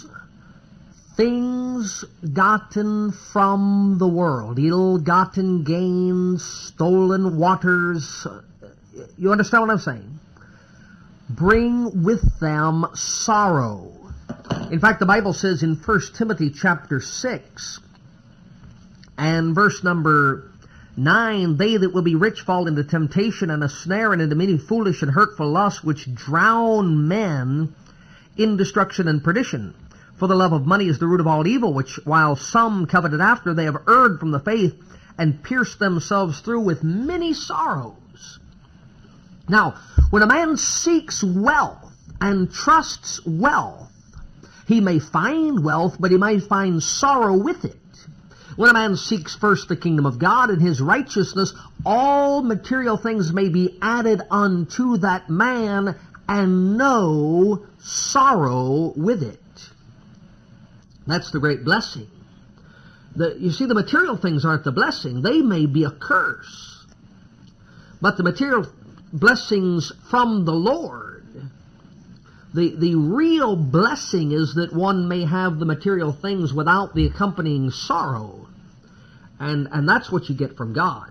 things gotten from the world, ill-gotten gains, stolen waters, you understand what I'm saying? Bring with them sorrow. In fact, the Bible says in 1 Timothy chapter 6 and verse number 9, they that will be rich fall into temptation and a snare and into many foolish and hurtful lusts, which drown men in destruction and perdition. For the love of money is the root of all evil, which while some coveted after, they have erred from the faith and pierced themselves through with many sorrows. Now, when a man seeks wealth and trusts wealth, he may find wealth, but he may find sorrow with it. When a man seeks first the kingdom of God and his righteousness, all material things may be added unto that man, and no sorrow with it. That's the great blessing. You see, the material things aren't the blessing. They may be a curse. But the material blessings from the Lord, the real blessing is that one may have the material things without the accompanying sorrow. And that's what you get from God.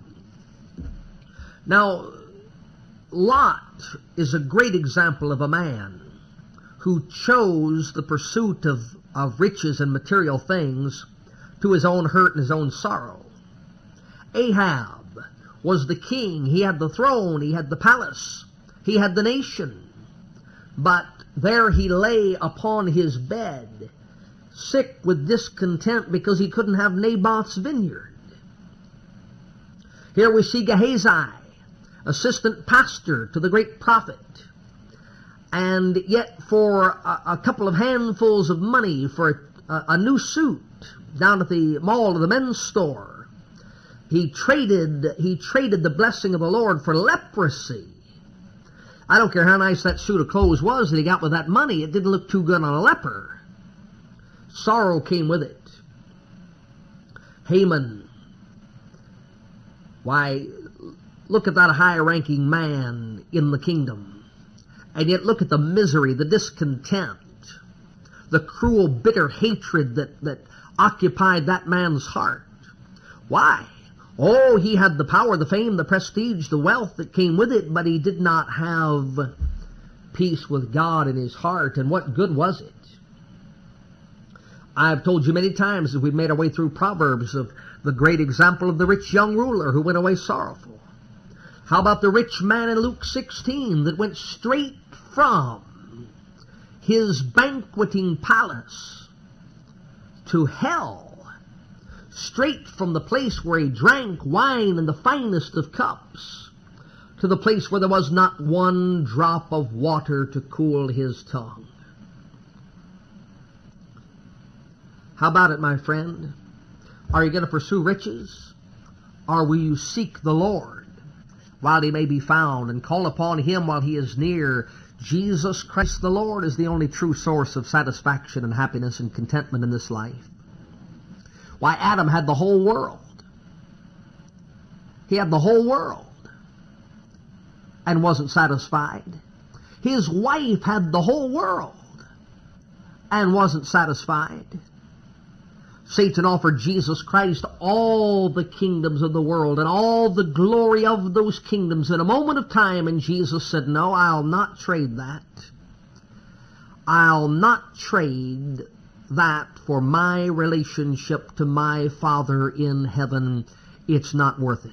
Now, Lot is a great example of a man who chose the pursuit of riches and material things to his own hurt and his own sorrow. Ahab was the king. He had the throne. He had the palace. He had the nation. But there he lay upon his bed, sick with discontent because he couldn't have Naboth's vineyard. Here we see Gehazi, assistant pastor to the great prophet. And yet for a couple of handfuls of money for a new suit down at the mall of the men's store, he traded the blessing of the Lord for leprosy. I don't care how nice that suit of clothes was that he got with that money, it didn't look too good on a leper. Sorrow came with it. Haman, why, look at that high-ranking man in the kingdom. And yet look at the misery, the discontent, the cruel, bitter hatred that occupied that man's heart. Why? Oh, he had the power, the fame, the prestige, the wealth that came with it, but he did not have peace with God in his heart. And what good was it? I've told you many times as we've made our way through Proverbs of the great example of the rich young ruler who went away sorrowful. How about the rich man in Luke 16 that went straight from his banqueting palace to hell, straight from the place where he drank wine in the finest of cups to the place where there was not one drop of water to cool his tongue? How about it, my friend? Are you going to pursue riches, or will you seek the Lord while he may be found, and call upon him while he is near? Jesus Christ the Lord is the only true source of satisfaction and happiness and contentment in this life. Why, Adam had the whole world. He had the whole world and wasn't satisfied. His wife had the whole world and wasn't satisfied. Satan offered Jesus Christ all the kingdoms of the world and all the glory of those kingdoms in a moment of time, and Jesus said, no, I'll not trade that. I'll not trade that for my relationship to my Father in heaven. It's not worth it.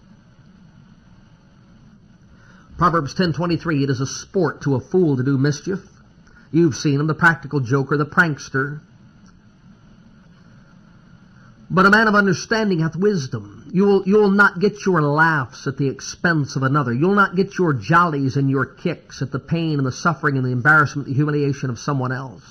Proverbs 10:23, it is a sport to a fool to do mischief. You've seen him, the practical joker, the prankster. But a man of understanding hath wisdom. You'll not get your laughs at the expense of another. You'll not get your jollies and your kicks at the pain and the suffering and the embarrassment, the humiliation of someone else.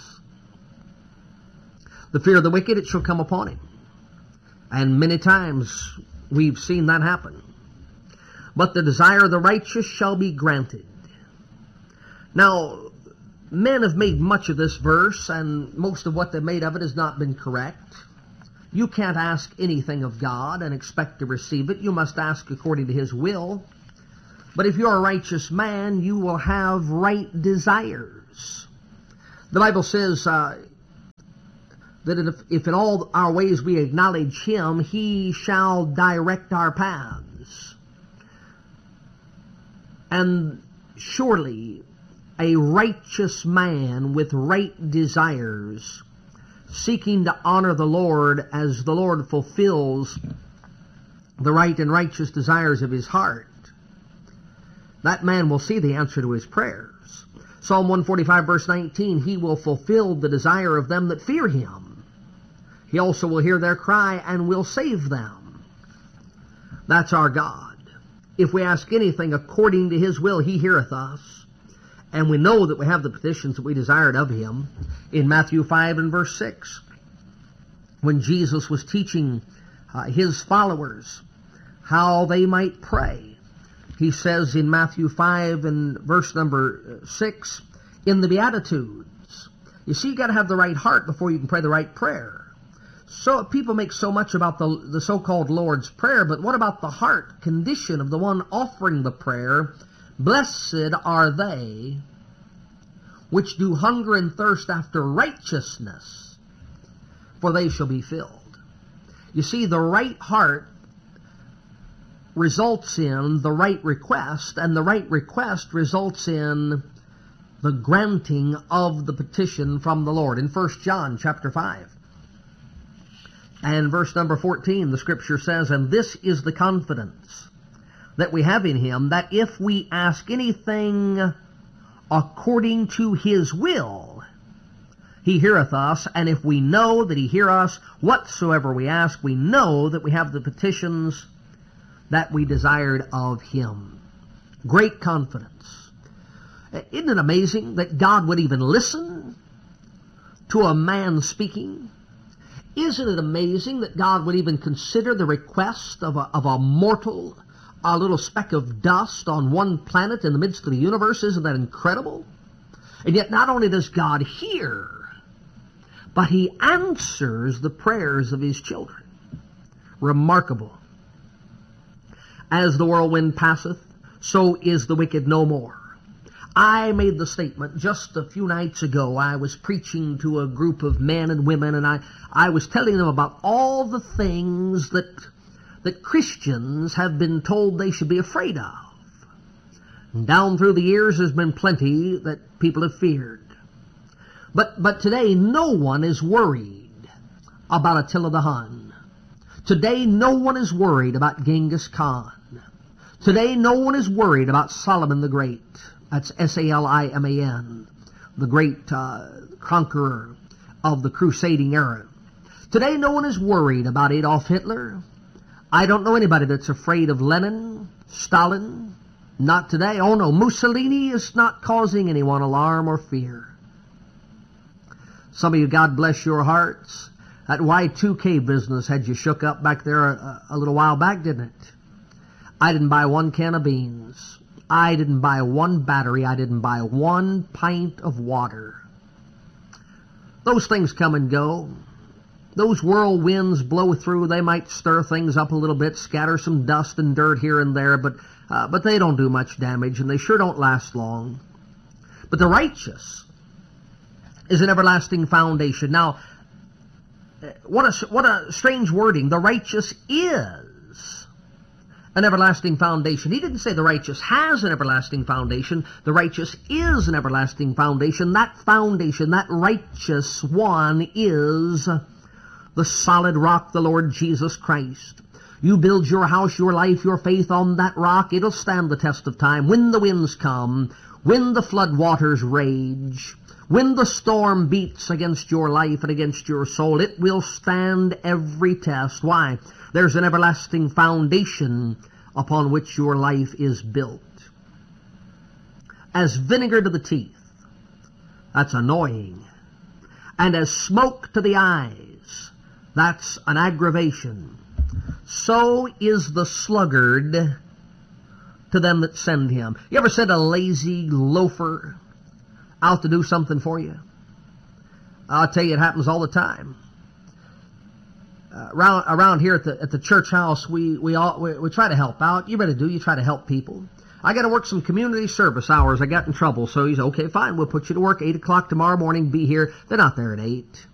The fear of the wicked, it shall come upon him. And many times we've seen that happen. But the desire of the righteous shall be granted. Now, men have made much of this verse, and most of what they've made of it has not been correct. You can't ask anything of God and expect to receive it. You must ask according to his will. But if you're a righteous man, you will have right desires. The Bible says that if in all our ways we acknowledge Him, He shall direct our paths. And surely a righteous man with right desires, seeking to honor the Lord as the Lord fulfills the right and righteous desires of his heart, that man will see the answer to his prayers. Psalm 145 verse 19, He will fulfill the desire of them that fear Him. He also will hear their cry and will save them. That's our God. If we ask anything according to His will, He heareth us. And we know that we have the petitions that we desired of Him. In Matthew 5 and verse 6, when Jesus was teaching His followers how they might pray, He says in Matthew 5 and verse number 6, in the Beatitudes, you see, you got to have the right heart before you can pray the right prayer. So people make so much about the so-called Lord's Prayer, but what about the heart condition of the one offering the prayer? Blessed are they which do hunger and thirst after righteousness, for they shall be filled. You see, the right heart results in the right request, and the right request results in the granting of the petition from the Lord. In 1 John chapter 5 and verse number 14, the Scripture says, and this is the confidence that we have in Him, that if we ask anything according to His will, He heareth us. And if we know that He hear us whatsoever we ask, we know that we have the petitions that we desired of Him. Great confidence. Isn't it amazing that God would even listen to a man speaking? Isn't it amazing that God would even consider the request of a mortal, a little speck of dust on one planet in the midst of the universe? Isn't that incredible? And yet not only does God hear, but He answers the prayers of His children. Remarkable. As the whirlwind passeth, so is the wicked no more. I made the statement just a few nights ago. I was preaching to a group of men and women, and I was telling them about all the things that Christians have been told they should be afraid of. And down through the years, there's been plenty that people have feared. But today, no one is worried about Attila the Hun. Today, no one is worried about Genghis Khan. Today, no one is worried about Solomon the Great. That's Saliman, the great conqueror of the crusading era. Today, no one is worried about Adolf Hitler. I don't know anybody that's afraid of Lenin, Stalin. Not today. Oh no, Mussolini is not causing anyone alarm or fear. Some of you, God bless your hearts, that Y2K business had you shook up back there a little while back, didn't it? I didn't buy one can of beans. I didn't buy one battery. I didn't buy one pint of water. Those things come and go. Those whirlwinds blow through. They might stir things up a little bit, scatter some dust and dirt here and there, but they don't do much damage, and they sure don't last long. But the righteous is an everlasting foundation. Now, what a strange wording. The righteous is an everlasting foundation. He didn't say the righteous has an everlasting foundation. The righteous is an everlasting foundation. That foundation, that righteous one, is the solid rock, the Lord Jesus Christ. You build your house, your life, your faith on that rock, it'll stand the test of time. When the winds come, when the flood waters rage, when the storm beats against your life and against your soul, it will stand every test. Why? There's an everlasting foundation upon which your life is built. As vinegar to the teeth, that's annoying. And as smoke to the eyes, that's an aggravation. So is the sluggard to them that send him. You ever sent a lazy loafer out to do something for you? I'll tell you, it happens all the time. Around here at the church house, we try to help out. You better do. You try to help people. I got to work some community service hours. I got in trouble, so he said, okay, fine, we'll put you to work 8 o'clock tomorrow morning. Be here. They're not there at 8.